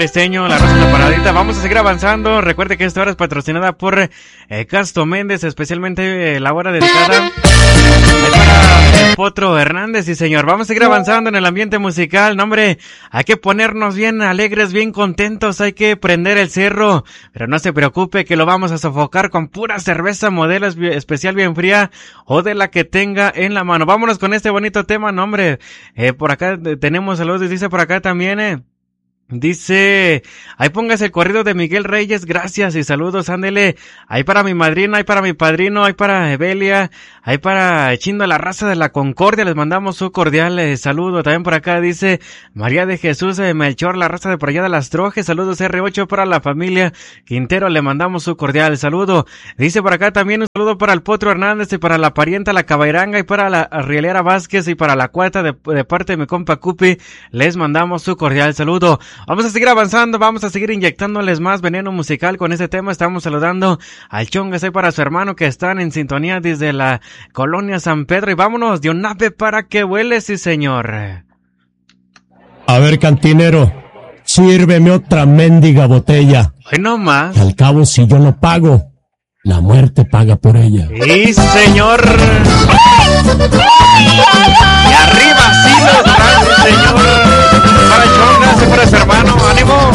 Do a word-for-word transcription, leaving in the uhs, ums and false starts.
Briseño, la raza de la paradita. Vamos a seguir avanzando. Recuerde que esta hora es patrocinada por eh, Casto Méndez, especialmente eh, la hora dedicada eh, para el Potro Hernández. Y señor, vamos a seguir avanzando en el ambiente musical. No, hombre, hay que ponernos bien alegres, bien contentos. Hay que prender el cerro, pero no se preocupe que lo vamos a sofocar con pura cerveza modelo especial bien fría o de la que tenga en la mano. Vámonos con este bonito tema. No, hombre, eh, por acá tenemos saludos. Dice por acá también, eh. Dice, ahí póngase el corrido de Miguel Reyes, gracias y saludos, ándele, ahí para mi madrina, ahí para mi padrino, ahí para Evelia, ahí para Chindo la raza de la Concordia, les mandamos su cordial eh, saludo. También por acá dice María de Jesús eh, Melchor, la raza de por allá de las Trojes, saludos R ocho para la familia Quintero, le mandamos su cordial saludo. Dice por acá también un saludo para el Potro Hernández y para la parienta La Cabairanga y para la Rielera Vázquez y para la Cuata de, de parte de mi compa Cupi, les mandamos su cordial saludo. Vamos a seguir avanzando, vamos a seguir inyectándoles más veneno musical con este tema. Estamos saludando al Chongas y para su hermano que están en sintonía desde la colonia San Pedro. Y vámonos de un ave para que vuele, sí señor. A ver, cantinero, sírveme otra mendiga botella. Hoy no más. Al cabo, si yo no pago, la muerte paga por ella. Sí, señor. Y arriba sí nos dan, señor. Para el Chongas y para su hermano, ánimo.